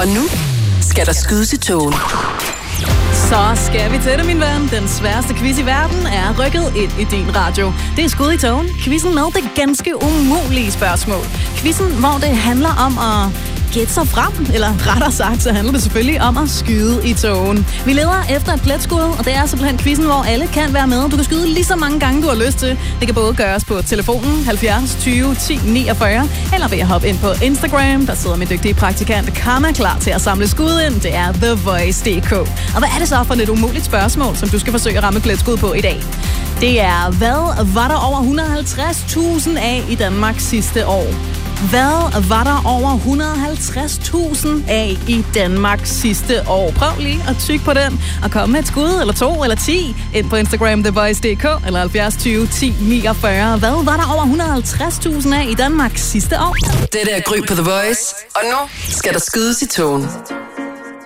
Og nu skal der skydes i togen. Så skal vi til det, min ven. Den sværeste quiz i verden er rykket ind i din radio. Det er Skud i togen. Quizzen med det ganske umulige spørgsmål. Quizzen, hvor det handler om at gætte sig frem, eller rettere sagt, så handler det selvfølgelig om at skyde i togen. Vi leder efter et pletskud, og det er simpelthen quizzen, hvor alle kan være med. Du kan skyde lige så mange gange, du har lyst til. Det kan både gøres på telefonen 70 20 10 49, eller ved at hoppe ind på Instagram. Der sidder min dygtige praktikant Karma klar til at samle skud ind. Det er TheVoice.dk. Og hvad er det så for et umuligt spørgsmål, som du skal forsøge at ramme pletskud på i dag? Det er, hvad var der over 150.000 af i Danmark sidste år? Hvad var der over 150.000 af i Danmark sidste år? Prøv lige at tykke på den og komme med et skud, eller 2, eller 10 ind på Instagram, TheVoice.dk, eller 70 20 10 49. Hvad var der over 150.000 af i Danmark sidste år? Det er Gry på The Voice, og nu skal der skydes i togen.